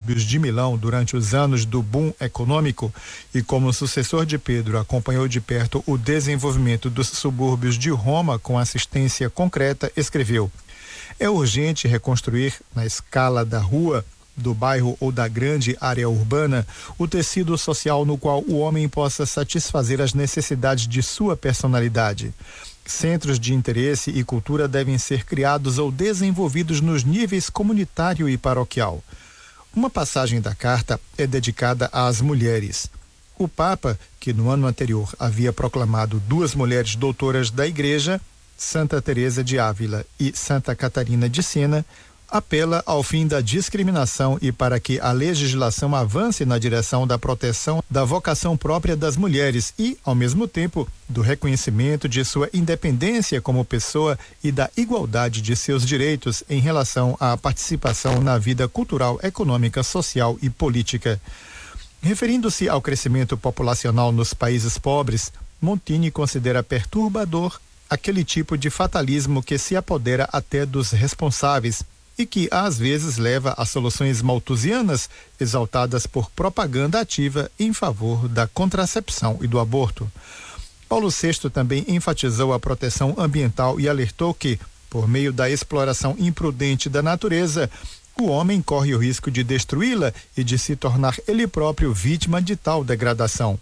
subúrbios de Milão durante os anos do boom econômico e, como sucessor de Pedro, acompanhou de perto o desenvolvimento dos subúrbios de Roma com assistência concreta, escreveu: é urgente reconstruir, na escala da rua, do bairro ou da grande área urbana, o tecido social no qual o homem possa satisfazer as necessidades de sua personalidade. Centros de interesse e cultura devem ser criados ou desenvolvidos nos níveis comunitário e paroquial. Uma passagem da carta é dedicada às mulheres. O Papa, que no ano anterior havia proclamado 2 mulheres doutoras da Igreja, Santa Teresa de Ávila e Santa Catarina de Siena, apela ao fim da discriminação e para que a legislação avance na direção da proteção da vocação própria das mulheres e, ao mesmo tempo, do reconhecimento de sua independência como pessoa e da igualdade de seus direitos em relação à participação na vida cultural, econômica, social e política. Referindo-se ao crescimento populacional nos países pobres, Montini considera perturbador aquele tipo de fatalismo que se apodera até dos responsáveis e que às vezes leva a soluções malthusianas exaltadas por propaganda ativa em favor da contracepção e do aborto. Paulo VI também enfatizou a proteção ambiental e alertou que, por meio da exploração imprudente da natureza, o homem corre o risco de destruí-la e de se tornar ele próprio vítima de tal degradação.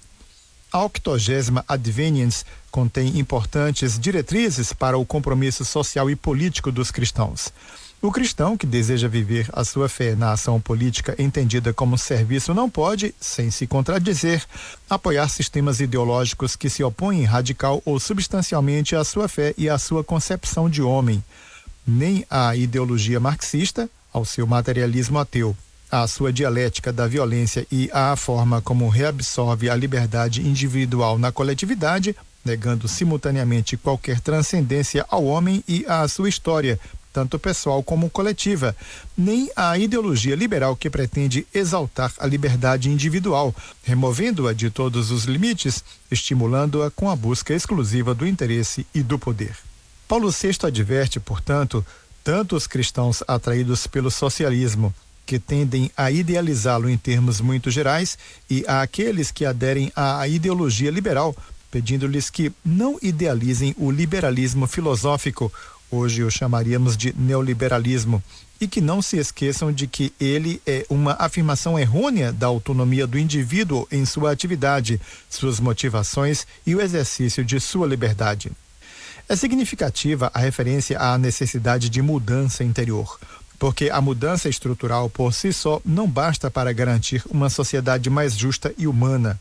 A 80ª Adveniens contém importantes diretrizes para o compromisso social e político dos cristãos. O cristão que deseja viver a sua fé na ação política entendida como serviço não pode, sem se contradizer, apoiar sistemas ideológicos que se opõem radical ou substancialmente à sua fé e à sua concepção de homem. Nem à ideologia marxista, ao seu materialismo ateu, à sua dialética da violência e à forma como reabsorve a liberdade individual na coletividade, negando simultaneamente qualquer transcendência ao homem e à sua história, tanto pessoal como coletiva, nem à ideologia liberal que pretende exaltar a liberdade individual, removendo-a de todos os limites, estimulando-a com a busca exclusiva do interesse e do poder. Paulo VI adverte, portanto, tanto os cristãos atraídos pelo socialismo, que tendem a idealizá-lo em termos muito gerais, e àqueles que aderem à ideologia liberal, pedindo-lhes que não idealizem o liberalismo filosófico, hoje o chamaríamos de neoliberalismo, e que não se esqueçam de que ele é uma afirmação errônea da autonomia do indivíduo em sua atividade, suas motivações e o exercício de sua liberdade. É significativa a referência à necessidade de mudança interior, porque a mudança estrutural por si só não basta para garantir uma sociedade mais justa e humana.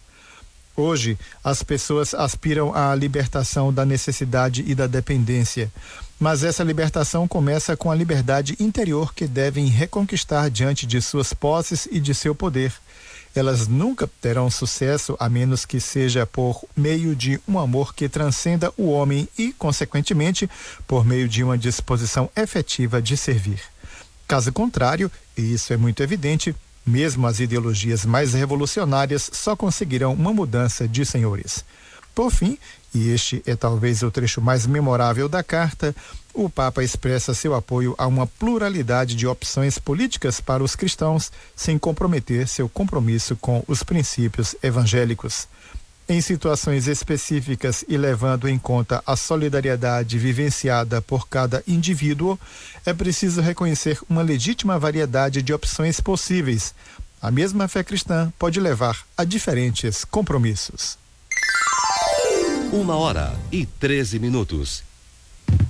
Hoje, as pessoas aspiram à libertação da necessidade e da dependência, mas essa libertação começa com a liberdade interior que devem reconquistar diante de suas posses e de seu poder. Elas nunca terão sucesso a menos que seja por meio de um amor que transcenda o homem e, consequentemente, por meio de uma disposição efetiva de servir. Caso contrário, e isso é muito evidente, mesmo as ideologias mais revolucionárias só conseguirão uma mudança de senhores. Por fim, e este é talvez o trecho mais memorável da carta, o Papa expressa seu apoio a uma pluralidade de opções políticas para os cristãos, sem comprometer seu compromisso com os princípios evangélicos. Em situações específicas e levando em conta a solidariedade vivenciada por cada indivíduo, é preciso reconhecer uma legítima variedade de opções possíveis. A mesma fé cristã pode levar a diferentes compromissos. 1h13.